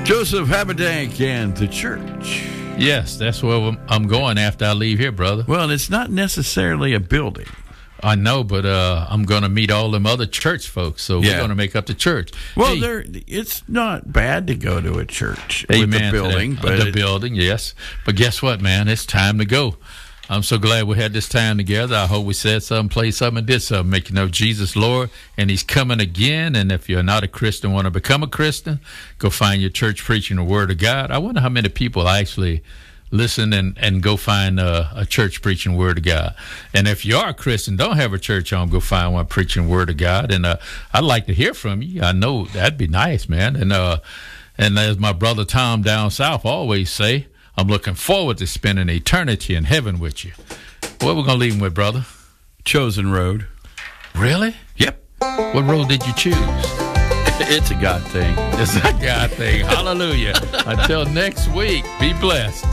Joseph Habedank and the church. Yes, that's where I'm going after I leave here, brother. Well, it's not necessarily a building. I know, but I'm going to meet all them other church folks, so we're going to make up the church. Well, it's not bad to go to a church with Amen a building. The building, yes. But guess what, man? It's time to go. I'm so glad we had this time together. I hope we said something, played something, and did something, making know Jesus Lord, and He's coming again. And if you're not a Christian, want to become a Christian, go find your church preaching the Word of God. I wonder how many people actually listen and go find a church preaching Word of God. And if you are a Christian, don't have a church home, go find one preaching Word of God. And I'd like to hear from you. I know that'd be nice, man. And as my brother Tom down south always say, I'm looking forward to spending eternity in heaven with you. What we're going to leave him with, brother? Chosen road. Really? Yep. What road did you choose? It's a God thing. It's a God thing. Hallelujah. Until next week, be blessed.